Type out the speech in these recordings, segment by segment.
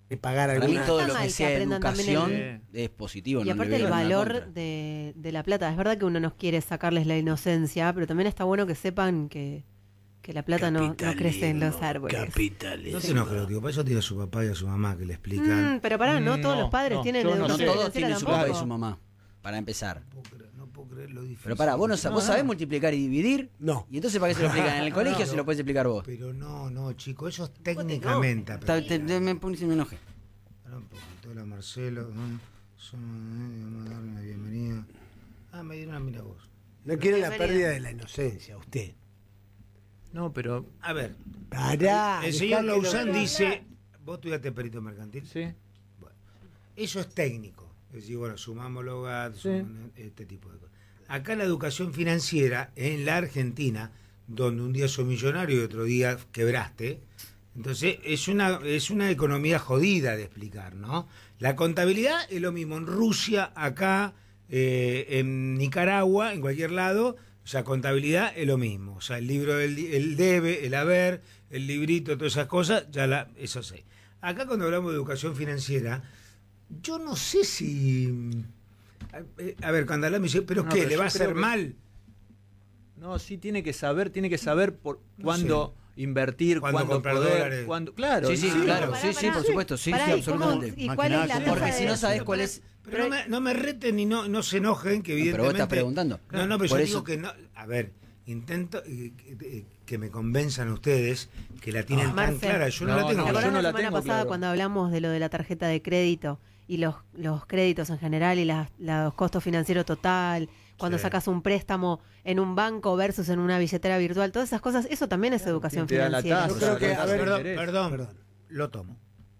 pagar Para mí alguna... todo Está lo mal que que sea aprendan también educación es positivo. Y no aparte le veo el nada en valor contra. de la plata. Es verdad que uno no quiere sacarles la inocencia, pero también está bueno que sepan que la plata no crece en los árboles. Capitalismo. No se enoje, lo digo, para eso tiene a su papá y a su mamá que le explican. Pero pará, no todos los padres tienen yo no No sé. educación todos financiera tienen su papá y tampoco. su mamá, para empezar. No puedo creer lo difícil. Pero pará, vos sabés multiplicar y dividir. No. ¿Y entonces para qué se lo explican en el colegio si lo puedes explicar vos? Pero no, chico, eso es técnicamente. Me enojé. Pará un poquito, hola Marcelo. Vamos a darle una bienvenida. Me dieron una mira vos. No quiere la Bienvenida. pérdida de la inocencia, usted. No, pero A ver, Pará. el señor Lauzán dice, vos estudiaste perito mercantil. sí. Eso es técnico. Es decir, bueno, sumamos los gastos, Sí. este tipo de cosas. Acá la educación financiera, en la Argentina, donde un día sos millonario y otro día quebraste, entonces es una economía jodida de explicar, ¿no? La contabilidad es lo mismo en Rusia, acá, en Nicaragua, en cualquier lado, o sea, contabilidad es lo mismo. O sea, el libro el debe, el haber, el librito, todas esas cosas, eso sé. Acá cuando hablamos de educación financiera, yo no sé si... A ver, cuando hablamos, dice, ¿pero No, qué? pero ¿Le va a yo creo hacer que- mal? No, sí tiene que saber por cuándo invertir, Cuándo cuándo comprar poder, dólares. cuándo, claro, Sí, claro. Pará, sí, pará. por supuesto, sí, Pará, sí, ¿y cómo- absolutamente. ¿Y cuál es la Maquinaria. tasa Porque si no de- sabes cuál es... Pero no me reten y no se enojen, que pero evidentemente... vos estás preguntando. No, pero Por yo eso- digo que no... A ver, intento que me convenzan ustedes que la tienen tan Marcel, clara. Yo no, No, la tengo ¿Te no, clara. acordás yo no la la semana tengo pasada claro. cuando hablamos de lo de la tarjeta de crédito y los créditos en general y los costos financieros total, cuando Sí. sacas un préstamo en un banco versus en una billetera virtual, todas esas cosas, eso también es educación Te dan la financiera. tasa, Yo creo que, la a ver, tasa de interés. Perdón, lo tomo.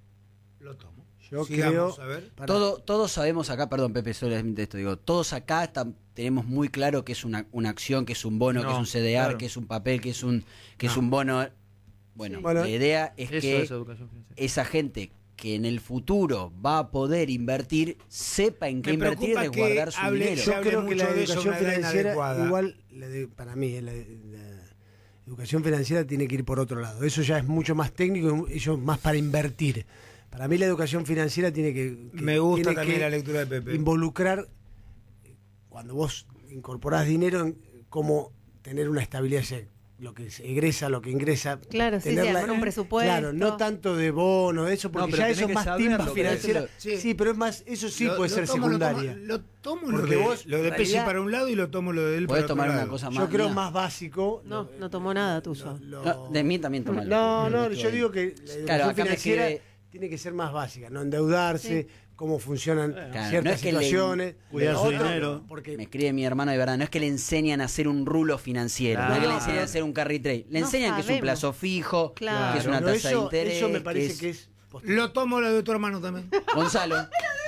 Yo Sigamos, creo... a ver. Pará. Todos sabemos acá, perdón Pepe, solamente esto digo, todos acá tenemos muy claro que es una acción, que es un bono, No, que es un CDR, claro. que es un papel, que es un bono. Bueno, Bueno, la idea es Eso que es educación financiera. esa gente que en el futuro va a poder invertir, sepa en qué Me invertir y preocupa que resguardar su hable- dinero. se Yo hable creo que mucho la de eso, educación una edad financiera, inadecuada. igual, para mí, la educación financiera tiene que ir por otro lado. Eso ya es mucho más técnico, eso más para invertir. Para mí la educación financiera tiene que Me gusta tiene también que la lectura de Pepe. involucrar, cuando vos incorporás dinero, en cómo tener una estabilidad, o sea, lo que se egresa, lo que ingresa. Claro, sí, tenerla- con un presupuesto. Claro, no tanto de bono, de eso, porque No, pero ya tenés eso es que más saber timba lo que financiera. es. Sí, Sí. pero es más, eso sí puede ser tomo, secundaria. Lo tomo Porque vos, lo de en Pesci realidad- para un lado y lo tomo lo de él para Podés otro tomar una lado. cosa más. Yo creo mía. más básico. No tomó nada tuyo. No, de mí también tomalo. No, yo digo que la educación Claro, acá me financiera escribe- tiene que ser más básica, no endeudarse, cómo funcionan Claro, ciertas no es que situaciones. cuidar su Otro, dinero. Porque Me escribe mi hermano de verdad, no es que le enseñan a hacer un rulo financiero, no es que le enseñan a hacer un carry trade, le No enseñan que es un sabemos. plazo fijo, Claro. que es una pero tasa de interés. eso me parece que es Lo tomo lo de tu hermano también. Gonzalo,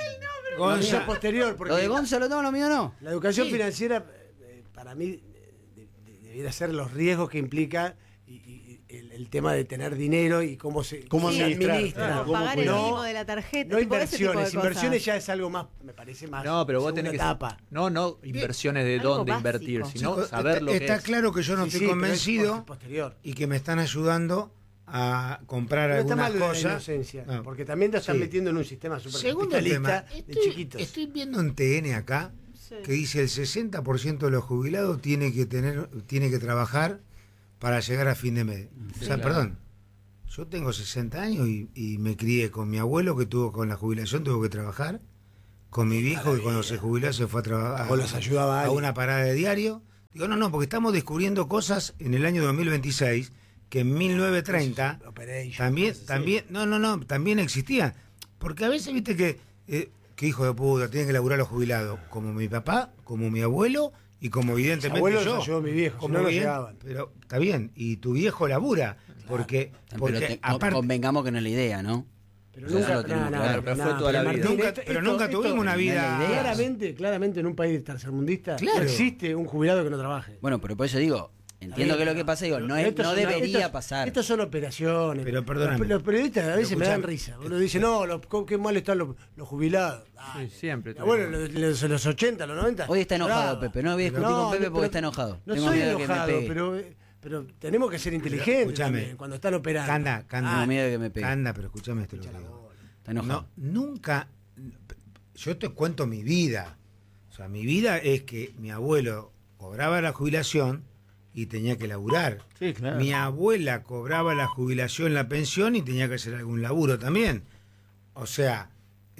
lo mío es Gonza- posterior, porque lo de Gonzalo no, lo mío no. la educación financiera para mí debiera ser los riesgos que implica y el tema de tener dinero y cómo se administrar, administra. claro, cómo pagar el cuidar. mínimo de la tarjeta. No tipo, ese tipo de inversiones, cosas. inversiones ya es algo más, me parece más. No, pero vos tenés que segunda etapa. no inversiones de Algo dónde básico. invertir, sino Chicos, saber lo que está es. claro que yo no Sí, estoy sí, pero es convencido posterior. y que me están ayudando a comprar No está algunas mal de la cosas. inocencia, No. porque también te están Sí. metiendo en un sistema Segundo tema, supercapitalista de chiquitos. estoy viendo en TN acá Sí. que dice el 60% de los jubilados tiene que trabajar para llegar a fin de mes. O sea, claro. perdón, yo tengo 60 años y me crié con mi abuelo que tuvo con la jubilación, tuvo que trabajar, con mi viejo que cuando se jubiló se fue a trabajar O los ayudaba a alguien. una parada de diario. Digo, no, porque estamos descubriendo cosas en el año 2026 que en 1930 Operation, también existían. Porque a veces viste que hijo de puta, tienen que laburar los jubilados, como mi papá, como mi abuelo y como evidentemente abuelo yo. los ayudó mi viejo, Como si no, no evidente- llegaban. Pero está bien, y tu viejo labura, porque Pero aparte convengamos que no es la idea, ¿no? Pero Eso nunca, lo tenemos claro, pero fue toda la vida. nunca tuvimos una vida. Claramente en un país tercermundista Claro. no existe un jubilado que no trabaje. Bueno, pero por eso digo, entiendo que lo que pasa, digo, no debería pasar. Estas son operaciones. Pero perdóname. Los periodistas a veces Pero me dan escuchame. risa. Uno dice, no, qué mal están los jubilados. Sí, siempre. Bueno, los 80, los 90. Hoy está enojado brava. Pepe, no voy a discutir con Pepe porque está enojado. No Tengo soy miedo de que me enojado, pegue. pero tenemos que ser inteligentes Escúchame. también cuando están operando. Canda. Tengo miedo de que me pegue. Canda, pero escúchame esto lo que digo. Está enojado. No, nunca. Yo te cuento mi vida. O sea, mi vida es que mi abuelo cobraba la jubilación y tenía que laburar. Sí, claro. Mi abuela cobraba la jubilación, la pensión y tenía que hacer algún laburo también. O sea,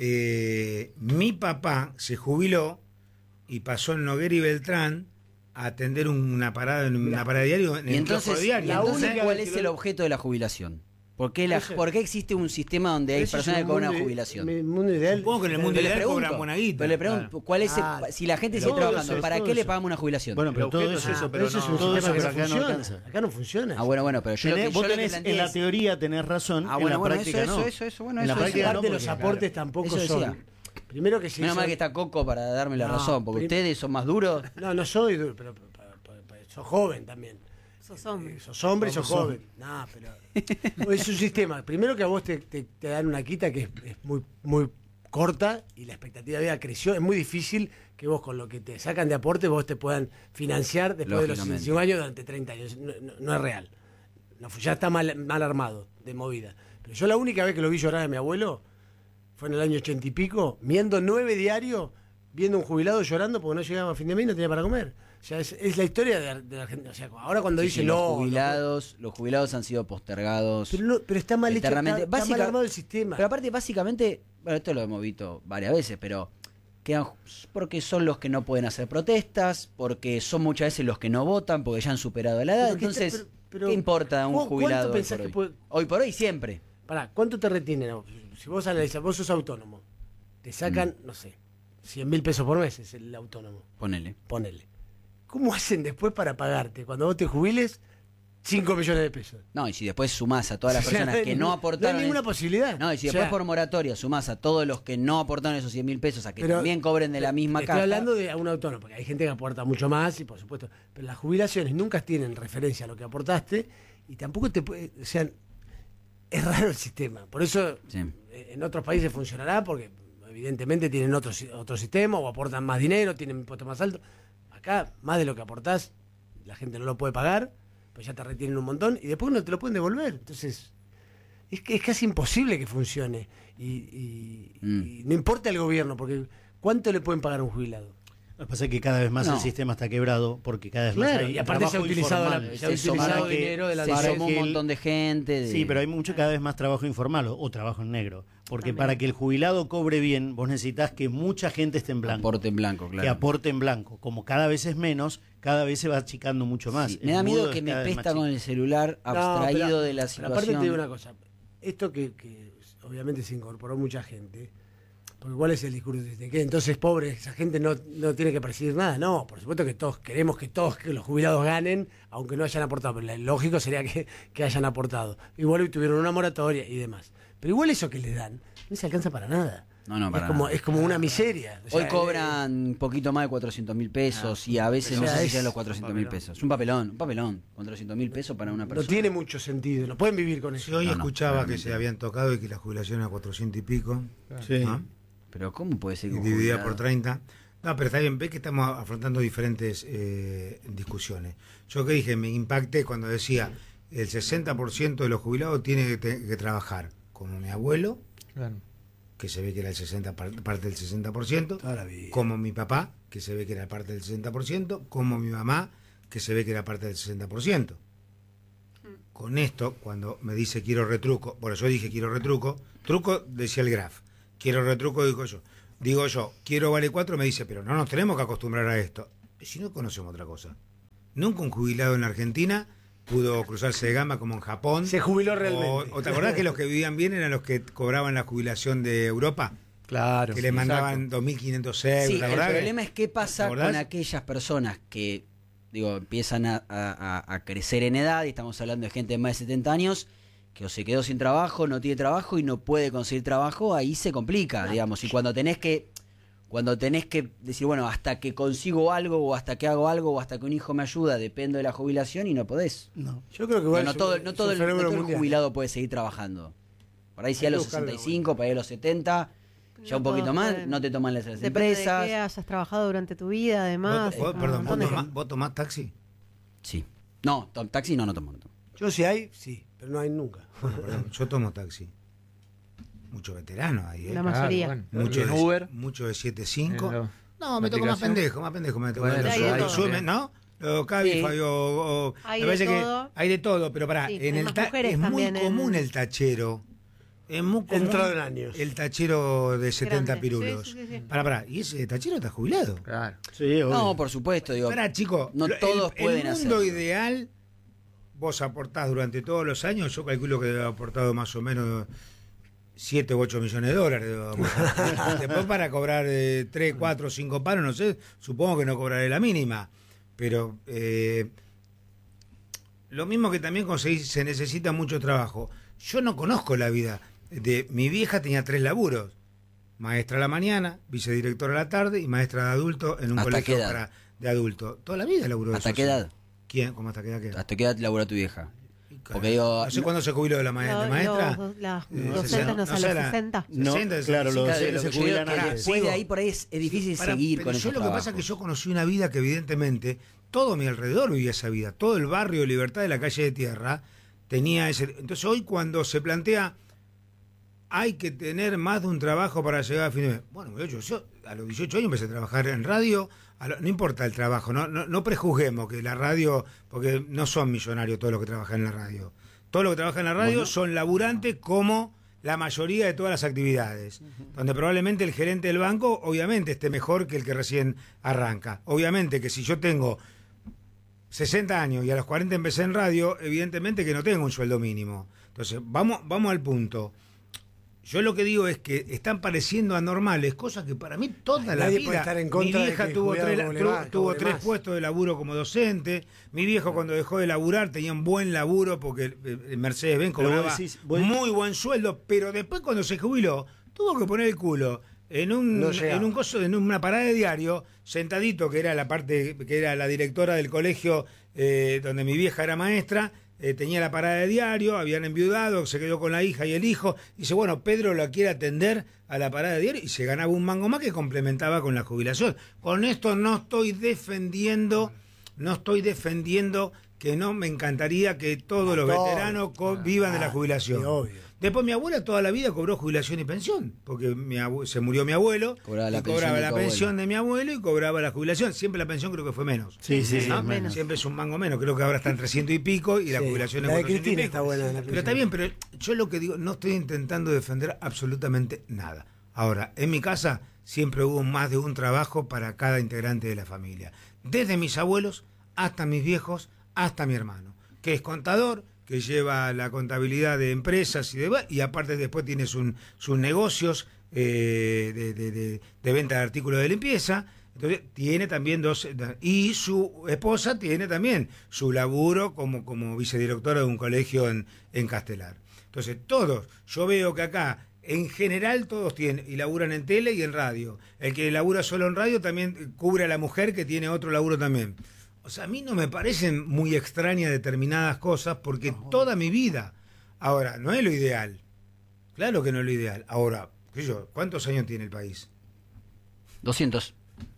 mi papá se jubiló y pasó en Noguera y Beltrán a atender una parada en una parada diario en Y el kiosco entonces, diario. y entonces, única ¿cuál vez es que el lo- objeto de la jubilación? ¿Por qué existe un sistema donde hay Ese es personas que un cobran mundo- jubilación? el mundo ideal. Supongo que en el mundo Pero ideal le cobran pregunto, buena guita. pero le pregunto, ¿cuál es si la gente sigue todo trabajando, eso, ¿para todo qué le eso. pagamos una jubilación? Bueno, pero El todo objeto eso, es eso, Pero eso es un todo sistema eso que pero no acá no funciona. alcanza. Acá no funciona. Ah, bueno, pero yo lo que Vos yo lo que tenés, planteé en la es- teoría tenés razón, Ah, en bueno, la bueno, práctica eso, no. eso, bueno, en la eso práctica Aparte no, los porque, aportes claro, tampoco eso son. decía. Primero que sí. Menos mal son- que está Coco para darme la No, razón, porque ustedes son más duros. No, no soy duro, pero sos joven también. Sos hombre. Sos hombre y sos joven. No, pero es un sistema. Primero que a vos te dan una quita que es muy, muy corta y la expectativa de vida creció. Es muy difícil que vos con lo que te sacan de aporte vos te puedan financiar después de los Lógicamente. 65 años durante 30 años. No es real. No, ya está mal armado de movida. Pero yo la única vez que lo vi llorar a mi abuelo fue en el año 80 y pico, viendo 9 diarios, viendo un jubilado llorando porque no llegaba a fin de mes y no tenía para comer. O sea, es la historia de la Argentina. O sea, ahora cuando Sí, dicen sí, no, los jubilados han sido postergados. pero está mal hecho, eternamente. está mal Básica- armado el sistema. Pero aparte, básicamente, bueno, esto lo hemos visto varias veces, pero quedan porque son los que no pueden hacer protestas, porque son muchas veces los que no votan, porque ya han superado la edad. Pero que Entonces, está- pero- ¿qué importa un ¿Cuánto jubilado hoy pensás por que hoy? puede- Hoy por hoy siempre. Pará, ¿cuánto te retienen? Si vos analizás, vos sos autónomo, te sacan, no sé, 100.000 pesos por mes es el autónomo, Ponele. ponele. ¿Cómo hacen después para pagarte? Cuando vos te jubiles, 5 millones de pesos. No, y si después sumás a todas las O sea, personas que no aportaron. No hay ninguna es- posibilidad. No, y si O después sea, por moratoria sumás a todos los que no aportaron esos 100.000 pesos a que pero también cobren de la misma Estoy caja. hablando de a un autónomo, porque hay gente que aporta mucho más, y por supuesto, pero las jubilaciones nunca tienen referencia a lo que aportaste, y tampoco te puede, o sea, es raro el sistema. Por eso Sí. en otros países funcionará, porque evidentemente tienen otro sistema, o aportan más dinero, tienen impuestos más altos. Acá, más de lo que aportás, la gente no lo puede pagar, pues ya te retienen un montón, y después no te lo pueden devolver. Entonces, es que es casi imposible que funcione. Y no importa el gobierno, porque ¿cuánto le pueden pagar a un jubilado? Lo que pasa es que cada vez más No. el sistema está quebrado porque cada vez más Claro, hay y aparte se ha trabajo utilizado, informal. se ha Se utilizado suma que- dinero de la Se para sumó un que el- montón de gente. Sí, pero hay mucho cada vez más trabajo informal o trabajo en negro. Porque También. para que el jubilado cobre bien, vos necesitas que mucha gente esté en blanco. Aporte en blanco, claro. Que aporte en blanco. Como cada vez es menos, cada vez se va achicando mucho más. Sí, El me da mundo miedo es que me cada vez más pesta con chico. el celular abstraído pero- de la pero aparte te situación. digo una cosa, esto que obviamente se incorporó mucha gente, porque ¿cuál es el discurso? ¿De que entonces pobre, esa gente no tiene que percibir nada? No, por supuesto que todos queremos que los jubilados ganen, aunque no hayan aportado, pero lo lógico sería que hayan aportado. Igual hoy tuvieron una moratoria y demás. Pero igual eso que les dan no se alcanza para nada. No, para nada. Es como una miseria. O sea, Hoy cobran un poquito más de 400.000 pesos y a veces o no sea, sé si es llegan los 400.000 un pesos. Es un papelón. 400.000 pesos para una no persona. tiene mucho sentido, no pueden vivir con Si eso. hoy No, escuchaba que realmente. se habían tocado y que la jubilación era 400 y pico, Sí. ¿no? Pero ¿cómo puede ser Y que un dividida jubilado- por 30. No, pero está bien, ve que estamos afrontando diferentes discusiones. Yo que dije, me impacté cuando decía el 60% de los jubilados tiene que trabajar, como mi abuelo, Claro. que se ve que era el 60, parte del 60%, Toda la vida. como mi papá, que se ve que era parte del 60%, como mi mamá, que se ve que era parte del 60%. Con esto, cuando me dice quiero retruco, bueno, yo dije quiero retruco, truco decía el Graf, quiero retruco digo yo, quiero vale 4, me dice, pero no nos tenemos que acostumbrar a esto. Y si no conocemos otra cosa. Nunca un jubilado en la Argentina pudo cruzarse de gama como en Japón. Se jubiló realmente. ¿O te acordás que los que vivían bien eran los que cobraban la jubilación de Europa? Claro. Que le mandaban 2.500 euros. Sí, ¿te el acordás? problema es qué pasa ¿Te acordás? con aquellas personas que empiezan a crecer en edad, y estamos hablando de gente de más de 70 años, que o se quedó sin trabajo, no tiene trabajo y no puede conseguir trabajo, ahí se complica, digamos. Y cuando tenés que decir, bueno, hasta que consigo algo, o hasta que hago algo, o hasta que un hijo me ayuda, dependo de la jubilación y no podés. No. Yo creo que igual No es todo, un- no es todo un el, no fenómeno todo el mundial. jubilado puede seguir trabajando. Por ahí sí a Hay que los buscarlo, 65, para ir a los 70, ya No un poquito todos más, pueden. no te toman las Depende empresas. de qué hayas trabajado durante tu vida, además. ¿Vos, un perdón, montón de ¿vos tomás taxi? Sí. No, taxi no tomo. Yo si hay, sí, pero no hay nunca. Perdón, yo tomo taxi. muchos veteranos ahí, La mayoría. Claro, Mucho ¿Y en de, Uber? mucho de 7.5. ¿En Me tocó más aplicación? pendejo. Me tocó Bueno, más hay de todo. Sume, ¿no? Los Cabify Sí. o Hay me de parece todo. que hay de todo, pero pará, Sí, en hay el más mujeres es muy también en- común el tachero. Es muy común Entrado en años. el tachero de 70 Grande. pirulos. Sí, sí, sí, sí. Pará, y ese tachero está jubilado. Claro. Sí, obvio. No, por supuesto, digo. Pará, chico, no todos pueden el mundo hacerlo. ideal, vos aportás durante todos los años, yo calculo que debe haber aportado más o menos 7 u 8 millones de dólares. Después para cobrar 3, 4, 5 palos, no sé, supongo que no cobraré la mínima. Pero lo mismo que también conseguís, se necesita mucho trabajo. Yo no conozco la vida. Mi vieja tenía 3 laburos. Maestra a la mañana, vicedirectora a la tarde y maestra de adulto en un ¿Hasta colegio qué edad? de adulto. Toda la vida laburó de ¿Hasta eso, qué sí. edad? ¿Quién? ¿Cómo hasta qué edad? ¿Hasta qué edad labura tu vieja? Porque digo, No sé cuándo se jubiló de la maestra. Las Eh, docentes no salen a los 60. No, 60, claro, los claro, docentes lo se que yo digo jubilan es que antes. después de ahí por ahí es difícil seguir Pero con yo esos lo que pasa es que yo conocí una vida que evidentemente todo mi alrededor vivía esa vida. Todo el barrio Libertad de la calle de Tierra tenía ese... Entonces hoy cuando se plantea hay que tener más de un trabajo para llegar a fin de mes. Bueno, yo a los 18 años empecé a trabajar en radio. No importa el trabajo, no prejuzguemos que la radio, porque no son millonarios todos los que trabajan en la radio. Todos los que trabajan en la radio son laburantes como la mayoría de todas las actividades, donde probablemente el gerente del banco obviamente esté mejor que el que recién arranca. Obviamente que si yo tengo 60 años y a los 40 empecé en radio, evidentemente que no tengo un sueldo mínimo. Entonces, vamos al punto. Yo lo que digo es que están pareciendo anormales, cosas que para mí toda la Nadie vida... puede estar en Mi contra de vieja que el tuvo jubilado tuvo cobre 3 más. puestos de laburo como docente. Mi viejo cuando dejó de laburar tenía un buen laburo porque Mercedes-Benz Pero vos cobraba decís, vos- muy buen sueldo, pero después cuando se jubiló tuvo que poner el culo en No llegaba. en una parada de diario, sentadito, que era la parte, que era la directora del colegio donde mi vieja era maestra. Tenía la parada de diario, habían enviudado, se quedó con la hija y el hijo. Dice, bueno, Pedro la quiere atender a la parada de diario y se ganaba un mango más que complementaba con la jubilación. Con esto no estoy defendiendo que no me encantaría que todos los Todos. veteranos vivan de la Sí, jubilación. obvio. Después mi abuela toda la vida cobró jubilación y pensión, porque se murió mi abuelo, Cobraba la y pensión cobraba de la tu pensión abuelo. de mi abuelo y cobraba la jubilación. Siempre la pensión creo que fue menos. Sí, sí, sí. ¿no? menos. Siempre es un mango menos, creo que ahora están 300 y pico y la Sí, jubilación la es de 400 y Cristina pico. está buena, la Pero pensión. está bien, pero yo lo que digo, no estoy intentando defender absolutamente nada. Ahora, en mi casa siempre hubo más de un trabajo para cada integrante de la familia. Desde mis abuelos hasta mis viejos, hasta mi hermano, que es contador, que lleva la contabilidad de empresas y demás, y aparte después tiene sus negocios de venta de artículos de limpieza. Entonces tiene también y su esposa tiene también su laburo como vicedirectora de un colegio en Castelar. Entonces todos, yo veo que acá en general todos tienen y laburan en tele y en radio. El que labura solo en radio también cubre a la mujer que tiene otro laburo también. O sea, a mí no me parecen muy extrañas determinadas cosas porque toda mi vida, ahora, no es lo ideal. Claro que no es lo ideal. Ahora, qué sé yo, ¿cuántos años tiene el país? 200.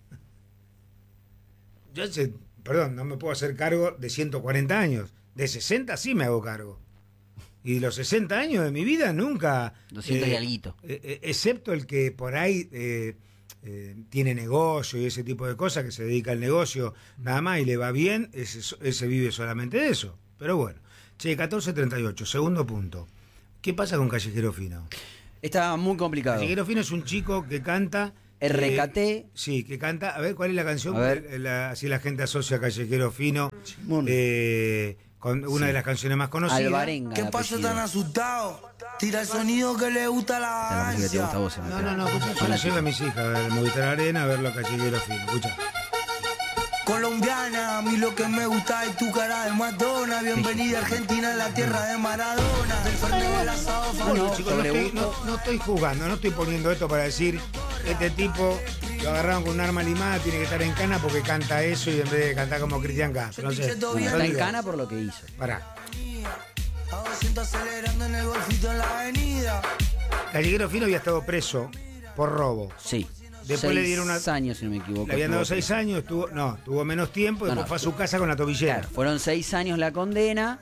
Yo perdón, no me puedo hacer cargo de 140 años. De 60 sí me hago cargo. Y los 60 años de mi vida nunca... 200 y alguito. Excepto el que por ahí tiene negocio y ese tipo de cosas, que se dedica al negocio nada más y le va bien, ese vive solamente de eso. Pero bueno. Che, 14:38, segundo punto. ¿Qué pasa con Callejero Fino? Está muy complicado. Callejero Fino es un chico que canta... RKT. Sí, que canta... A ver, ¿cuál es la canción? A ver. Así la gente asocia a Callejero Fino. Bueno. Con una de las canciones más conocidas. Alvarenga. ¿Qué de pasa apellido. tan asustado? Tira el sonido que le gusta la Esta es la música que te gusta a vos, vagancia. No, escucha, yo la llevo a mis hijas al Movistar Arena a verlo a Callejero Fino. Escucha. Colombiana, a mí lo que me gusta es tu cara de Madonna. Bienvenida a Argentina, la tierra de Maradona. Del Fernet del asado favorito. Chicos, no estoy jugando, no estoy poniendo esto para decir este tipo lo agarraron con un arma limada, tiene que estar en cana porque canta eso y en vez de cantar como Cristian Castro. No sé. Bueno, está en cana por lo que hizo. Pará. A 200 acelerando en el golfito en la avenida. Callejero Fino había estado preso por robo. Sí. Después le dieron 6 años, si no me equivoco. Le habían dado estuvo 6 años, tuvo menos tiempo, No, después no, fue a su casa con la tobillera. Claro, fueron 6 años la condena,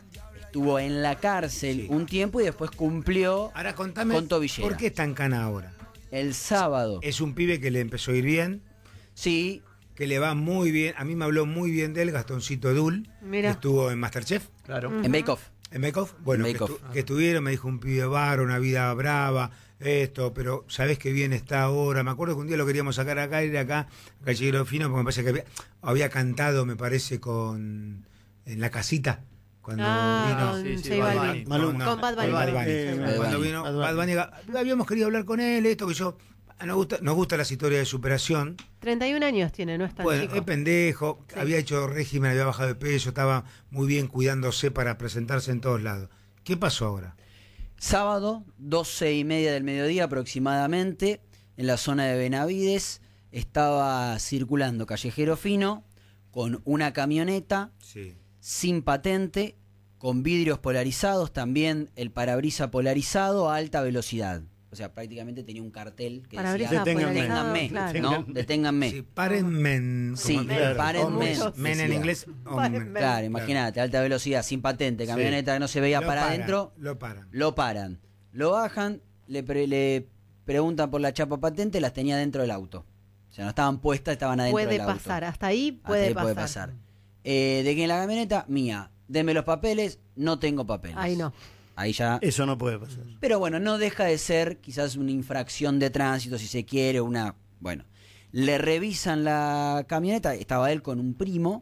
estuvo en la cárcel un tiempo y después cumplió Ahora contame, con tobillera. ¿por qué está en cana ahora? El sábado. Es un pibe que le empezó a ir bien, Sí, que le va muy bien. A mí me habló muy bien de él, Gastoncito Dul, Mira. que estuvo en Masterchef. Claro. en Bake Off. ¿En Bake Off? Bueno, En Bake Off. que estuvieron, me dijo un pibe varo, una vida brava, esto, pero ¿sabés qué bien está ahora? Me acuerdo que un día lo queríamos sacar acá, ir acá, Callejero Fino, porque me parece que había cantado, me parece, en La Casita, cuando vino. Con Sí, J Bad Balvin. Bunny. Maluma. Con Bad Bunny. Bad Bunny. Bad Cuando Bunny. vino Bad Bad Bunny, habíamos querido hablar con él, esto que yo... Nos gustan las historias de superación. 31 años tiene, no es tan Bueno, chico. es pendejo, Sí. había hecho régimen, había bajado de peso, estaba muy bien cuidándose para presentarse en todos lados. ¿Qué pasó ahora? Sábado, 12:30 del mediodía aproximadamente, en la zona de Benavides, estaba circulando Callejero Fino con una camioneta Sí. sin patente, con vidrios polarizados, también el parabrisa polarizado a alta velocidad. O sea, prácticamente tenía un cartel que Parabrisa decía, Deténganme. polarizado, deténganme, claro. ¿no? Deténganme. Sí, párenme. Sí, como- párenme, o men en decía. inglés. Párenme. Claro, imagínate, alta velocidad, sin patente, camioneta que no se veía Lo para paran, adentro, Lo paran. lo paran, lo bajan, le preguntan por la chapa patente, las tenía dentro del auto. O sea, no estaban puestas, estaban adentro Puede del auto. pasar, hasta ahí Hasta puede ahí pasar. ¿De quién la camioneta? Mía. Deme los papeles, no tengo papeles. Ahí no. Ahí ya. Eso no puede pasar. Pero bueno, no deja de ser quizás una infracción de tránsito, si se quiere, una... Bueno, le revisan la camioneta, estaba él con un primo,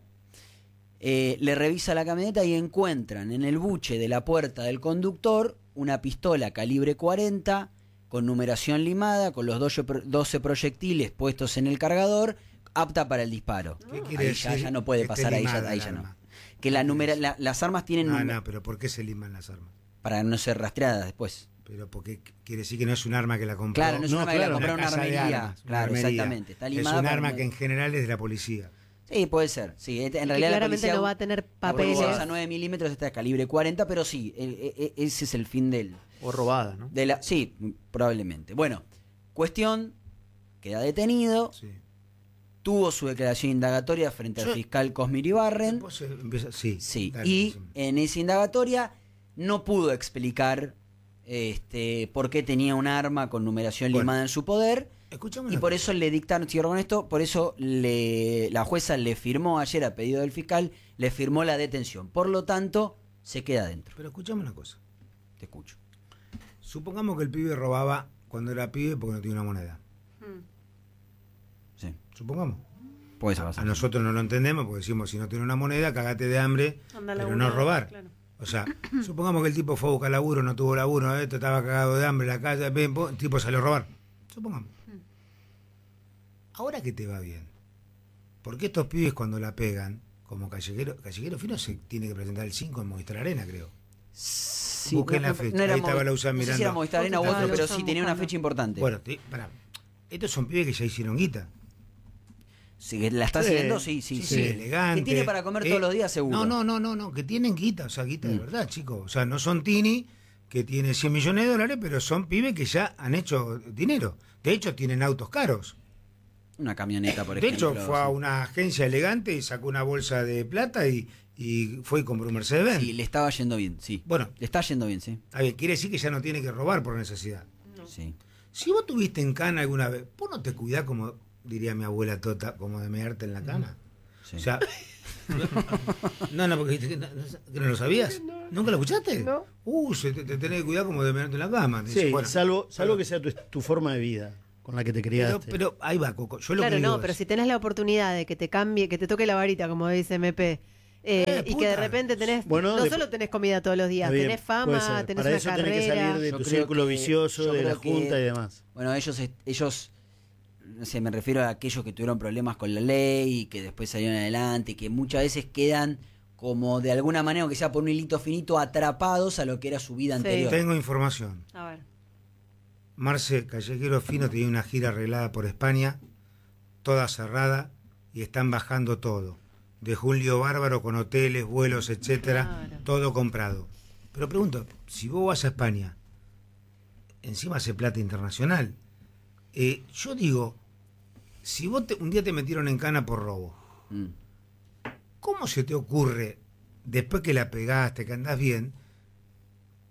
le revisa la camioneta y encuentran en el buche de la puerta del conductor una pistola calibre 40 con numeración limada, con los 12 proyectiles puestos en el cargador, apta para el disparo. ¿Qué quiere Ahí ya, decir ya no puede que esté pasar, ahí limada ya el no. arma? Que las armas tienen No, pero ¿por qué se liman las armas? para no ser rastreadas después. Pero porque quiere decir que no es un arma que la compró. Claro, no es un arma que la compró en una casa de armería. armas, una Claro, armería. exactamente. Está Es limada un para arma no- que en general es de la policía. Sí, puede ser. Sí, en Que realidad la claramente policía no va a tener porque papeles. usa 9 milímetros, esta es calibre 40, pero sí, ese es el fin O robada, ¿no? sí, probablemente. Bueno, cuestión, queda detenido, Sí. tuvo su declaración indagatoria frente al Yo- fiscal Cosmir Ibarren, Vos empieza- sí. sí, dale, y decime. en esa indagatoria no pudo explicar por qué tenía un arma con numeración Bueno. limada en su poder. Escuchame Y una por cosa. eso le dictaron, cierro con esto, por eso la jueza le firmó ayer a pedido del fiscal, le firmó la detención. Por lo tanto, se queda adentro. Pero escuchame una cosa. Te escucho. Supongamos que el pibe robaba cuando era pibe porque no tenía una moneda. Sí, Supongamos. puede ser. A nosotros no lo entendemos porque decimos, si no tiene una moneda, cagate de hambre, Anda a pero laburar, no robar. claro. O sea, supongamos que el tipo fue a buscar laburo, no tuvo laburo, esto estaba cagado de hambre en la calle, el tipo salió a robar. Supongamos. Ahora que te va bien. Porque estos pibes cuando la pegan, como Callejero Fino se tiene que presentar el 5 en Movistar Arena, creo. Sí, Busqué la fecha, ahí estaba la USAM no sé si mirando. era Movistar Arena u Ah, otro, lo pero están sí tenía una buscando. fecha importante. Bueno, pará. Estos son pibes que ya hicieron guita. Si la está Sí, haciendo, sí, sí, Sí, sí. elegante. Que tiene para comer todos los días, seguro. No, que tienen guita, o sea, guita de verdad, chicos. O sea, no son Tini, que tiene 100 millones de dólares, pero son pibes que ya han hecho dinero. De hecho, tienen autos caros. Una camioneta, por De ejemplo. hecho, fue a sí. una agencia elegante y sacó una bolsa de plata y fue y compró un Mercedes-Benz. Sí, le estaba yendo bien, sí. Bueno. Le está yendo bien, sí. A ver, quiere decir que ya no tiene que robar por necesidad. Sí. Si vos tuviste en cana alguna vez, vos no te cuidás, como diría mi abuela Tota, como de mearte en la cama. Sí. O sea, no, porque ¿que no lo sabías? ¿Nunca lo escuchaste? No. Te tenés que cuidar como de mearte en la cama. Sí, Bueno, salvo pero- que sea tu forma de vida con la que te criaste. pero ahí va, Coco. Yo lo Claro, que digo no, pero es- si tenés la oportunidad de que te cambie, que te toque la varita, como dice MP, y que de puta. repente tenés, Bueno, no de- solo tenés comida todos los días, Está bien, tenés puede fama, ser. tenés Para una eso carrera. tenés que salir de Yo tu creo círculo que- vicioso, yo de la creo que- junta y demás. Bueno, ellos, no sé, me refiero a aquellos que tuvieron problemas con la ley y que después salieron adelante y que muchas veces quedan como de alguna manera, aunque sea por un hilito finito, atrapados a lo que era su vida Sí. anterior. Tengo información. A ver. Marce Callejero Fino tenía una gira arreglada por España, toda cerrada, y están bajando todo. De Julio Bárbaro con hoteles, vuelos, etcétera, Claro. todo comprado. Pero pregunto, si vos vas a España, encima hace plata internacional. Yo digo, si vos un día te metieron en cana por robo, Mm. ¿cómo se te ocurre, después que la pegaste, que andás bien,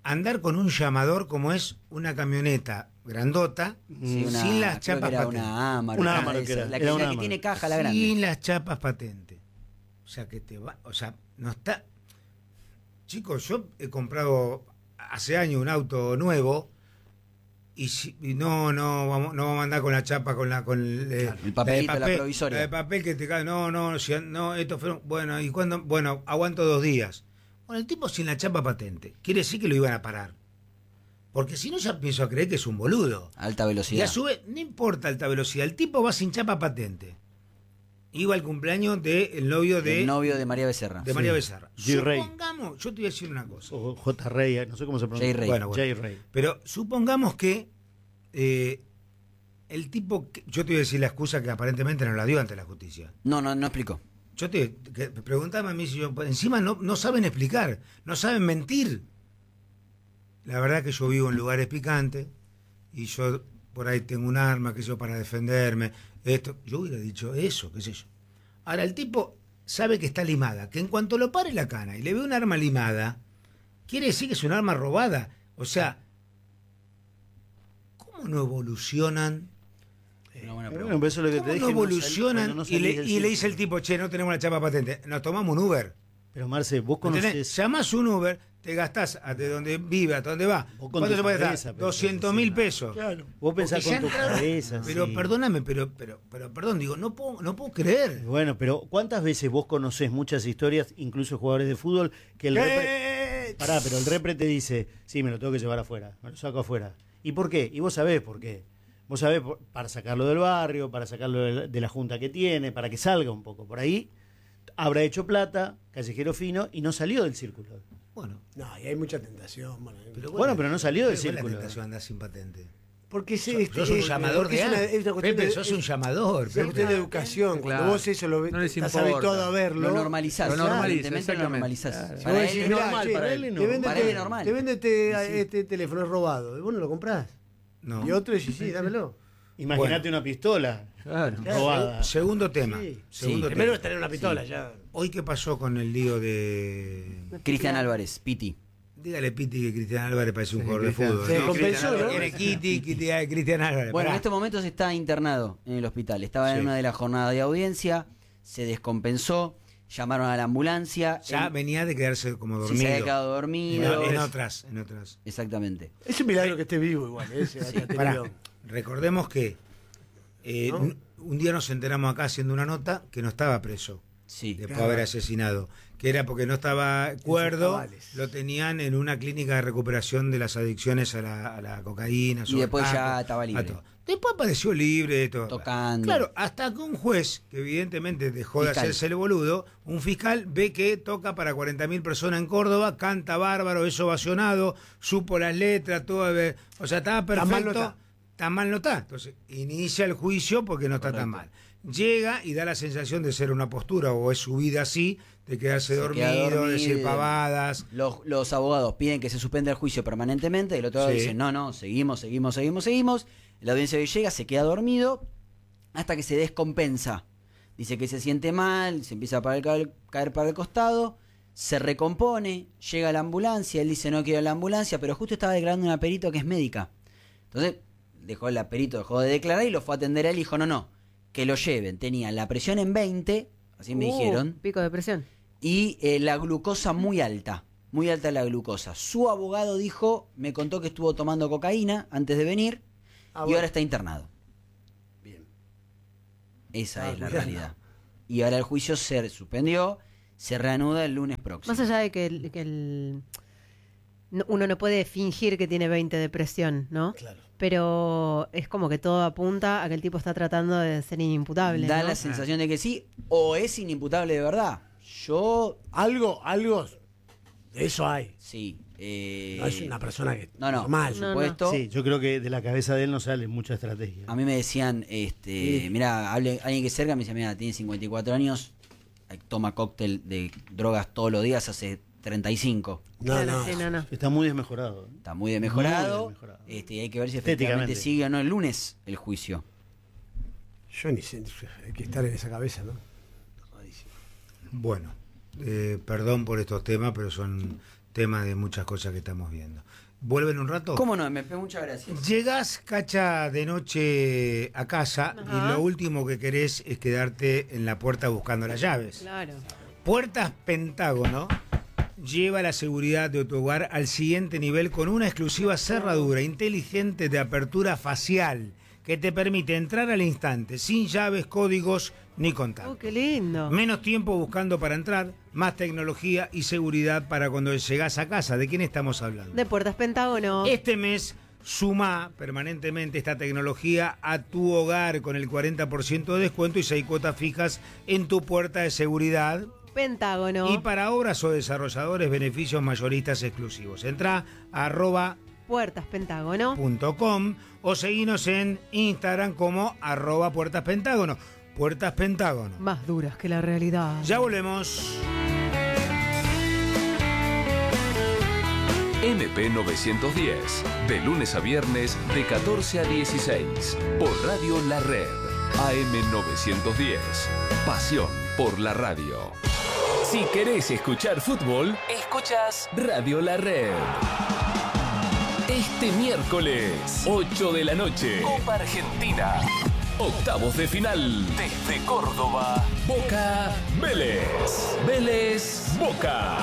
andar con un llamador como es una camioneta grandota, Sí, sin las creo que chapas era patentes. una Amarok. Una Ah, Amarok esa, era. la Era que, una la que Amarok. tiene caja, la grande. Sin las chapas patentes. O sea, que te va, o sea, no está. Chicos, yo he comprado hace años un auto nuevo y no vamos a andar con la chapa, con el papelito, la provisoria. La de papel que te cae. No, esto fue. Bueno, ¿y cuándo? Bueno, aguanto 2 días. Bueno, el tipo sin la chapa patente. Quiere decir que lo iban a parar. Porque si no, ya pienso a creer que es un boludo. Alta Y velocidad. a su vez, no importa alta velocidad, el tipo va sin chapa patente. Iba al cumpleaños del novio de, El novio de María Becerra. de María Becerra. G-Ray. Supongamos, yo te voy a decir una cosa. O J. Rey, no sé cómo se pronuncia. J. Rey. Bueno, J. Rey. Pero supongamos que el tipo, yo te voy a decir la excusa que aparentemente no la dio ante la justicia. No explicó. Yo preguntame a mí si yo, encima no saben explicar, no saben mentir. La verdad que yo vivo en lugares picantes y yo por ahí tengo un arma, qué sé yo, para defenderme. Esto, yo hubiera dicho eso, qué sé yo. Ahora el tipo sabe que está limada, que en cuanto lo pare la cana y le ve un arma limada, quiere decir que es un arma robada. O sea, ¿cómo no evolucionan? Una buena Bueno, pregunta. pero eso es lo que te ¿Cómo dije. no cuando evolucionan? no Y salís le, del y le dice el círculo. tipo, che, no tenemos la chapa patente, nos tomamos un Uber. Pero Marce, vos ¿Entendés? conocés. Llamás un Uber, te gastás de donde vive, hasta donde va. Vos con ¿Cuánto tu se puede cabeza, gastar? pero 200.000 pesos. Claro. Vos pensás Porque con ya tu entraron- cabeza. Pero sí. perdóname, pero perdón, digo, no puedo creer. Bueno, pero ¿cuántas veces vos conocés muchas historias, incluso jugadores de fútbol, que el repre... Pará, pero el repre te dice, sí, me lo tengo que llevar afuera, me lo saco afuera. ¿Y por qué? Y vos sabés por qué. Vos sabés para sacarlo del barrio, para sacarlo de la junta que tiene, para que salga un poco. Por ahí habrá hecho plata, callejero fino, y no salió del círculo. Bueno, No, y hay mucha tentación. Bueno, pero no salió del ¿cuál es la círculo. tentación de andar sin patente? Porque Sos un llamador de es una, A. es una cuestión Pepe, de, sos un llamador. es una cuestión de Pepe. educación. Cuando Claro. vos eso lo ves, No les estás importa. habituado a verlo. Lo normalizás. Lo normaliza, Evidentemente lo exactamente. normalizás. Claro. Si Para vos él decís, es mirá, normal, che, para él. te vende, Para él es normal. te vende este teléfono, es robado. Y vos no lo comprás. No. Y otro dice, sí, dámelo. Imagínate una pistola Claro. robada. Segundo tema. Sí. Segundo Primero es tema. tener una pistola, ya. Hoy, ¿qué pasó con el lío de... Cristian Álvarez, Piti. Dígale, Piti, que Cristian Álvarez parece un Sí, jugador de Cristian. fútbol. Se ¿no? compensó, Cristian Álvarez ¿no? Tiene Cristian Álvarez. Bueno, en pará. estos momentos está internado en el hospital. Estaba en Sí. una de las jornadas de audiencia, se descompensó, llamaron a la ambulancia. Ya él- venía de quedarse como sí, dormido. se había quedado dormido. En otras. Exactamente. Es un milagro que esté vivo igual. Pará, recordemos que ¿No? un día nos enteramos acá haciendo una nota que no estaba preso Sí. después de haber asesinado, que era porque no estaba cuerdo, cabales. lo tenían en una clínica de recuperación de las adicciones a la cocaína. Y después al ya tabaco, estaba a libre. todo. Después apareció libre de todo. Tocando. Claro, hasta que un juez, que evidentemente dejó de Fiscal. hacerse el boludo, un fiscal ve que toca para 40.000 personas en Córdoba, canta bárbaro, es ovacionado, supo las letras, todo. O sea, estaba Tan mal no perfecto. está. Tan mal no está. Entonces, inicia el juicio porque no está tan mal. Llega y da la sensación de ser una postura, o es su vida así, de quedarse Se queda dormido, decir dormido. pavadas. Los abogados piden que se suspenda el juicio permanentemente, el otro lado Sí. dice, no, seguimos. La audiencia de hoy llega, se queda dormido, hasta que se descompensa. Dice que se siente mal, se empieza a caer para el costado, se recompone, llega la ambulancia, él dice no quiero la ambulancia, pero justo estaba declarando una perito que es médica. Entonces, dejó de declarar y lo fue a atender a él y dijo, no, que lo lleven. Tenía la presión en 20, así me dijeron, Pico de presión. y la glucosa muy alta la glucosa. Su abogado dijo, me contó que estuvo tomando cocaína antes de venir y bueno. ahora está internado. Bien. Esa es la cuidado. realidad. Y ahora el juicio se suspendió, se reanuda el lunes próximo. Más allá de que uno no puede fingir que tiene 20 de presión, ¿no? Claro. Pero es como que todo apunta a que el tipo está tratando de ser inimputable. Da ¿no? la sensación de que sí, o es inimputable de verdad. Yo, Algo de eso hay. sí. No es una persona que No, normal. por No, supuesto. Sí, yo creo que de la cabeza de él no sale mucha estrategia. A mí me decían, mira, alguien que cerca me decía, mira, tiene 54 años, toma cóctel de drogas todos los días, hace 35. No, Claro, no. sí, no. Está muy desmejorado. Está muy desmejorado. Muy desmejorado. Y hay que ver si efectivamente Estéticamente. sigue o no el lunes el juicio. Yo ni sé, hay que estar en esa cabeza, ¿no? Bueno, perdón por estos temas, pero son tema de muchas cosas que estamos viendo. ¿Vuelven un rato? ¿Cómo no? MP, muchas gracias. Llegás, Cacha, de noche a casa y lo último que querés es quedarte en la puerta buscando las llaves. Claro. Puertas Pentágono lleva la seguridad de tu hogar al siguiente nivel con una exclusiva cerradura inteligente de apertura facial que te permite entrar al instante, sin llaves, códigos ni contacto. Oh, qué lindo. Menos tiempo buscando para entrar, más tecnología y seguridad para cuando llegás a casa. ¿De quién estamos hablando? De Puertas Pentágono. Este mes suma permanentemente esta tecnología a tu hogar con el 40% de descuento y 6 cuotas fijas en tu puerta de seguridad. Pentágono. Y para obras o desarrolladores, beneficios mayoristas exclusivos. Entrá a @puertaspentágono.com o seguinos en Instagram como @puertaspentágono. Puertas Pentágono. Más duras que la realidad. Ya volvemos. MP 910, de lunes a viernes de 14 a 16, por Radio La Red, AM 910, pasión por la radio. Si querés escuchar fútbol, escuchas Radio La Red. Este miércoles, 8 de la noche, Copa Argentina. Octavos de final, desde Córdoba, Boca Vélez. Vélez Boca.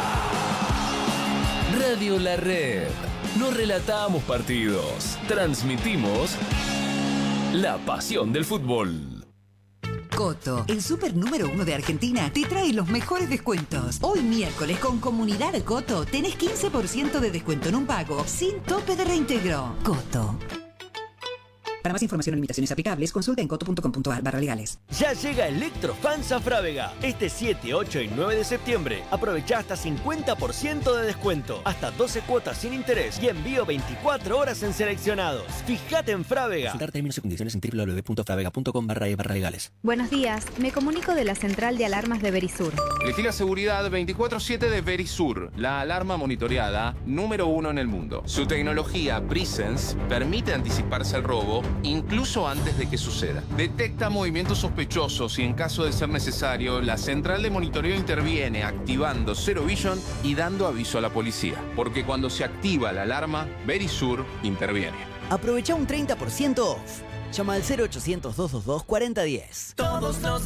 Radio La Red. No relatamos partidos, transmitimos la pasión del fútbol. Coto, el super número 1 de Argentina, te trae los mejores descuentos. Hoy miércoles con Comunidad Coto tenés 15% de descuento en un pago sin tope de reintegro. Coto. Para más información o limitaciones aplicables, consulta en coto.com.ar/legales. Ya llega Electrofans a Frávega. Este 7, 8 y 9 de septiembre. Aprovechá hasta 50% de descuento, hasta 12 cuotas sin interés y envío 24 horas en seleccionados. Fíjate en Frávega. Consultar términos y condiciones en www.fravega.com/legales. Buenos días, me comunico de la central de alarmas de Verisur. Elegí la seguridad 24/7 de Verisur, la alarma monitoreada número 1 en el mundo. Su tecnología Presence permite anticiparse al robo incluso antes de que suceda. Detecta movimientos sospechosos y en caso de ser necesario, la central de monitoreo interviene activando Zero Vision y dando aviso a la policía. Porque cuando se activa la alarma, Verisur interviene. Aprovecha un 30% off. Llama al 0800 222 4010. Todos los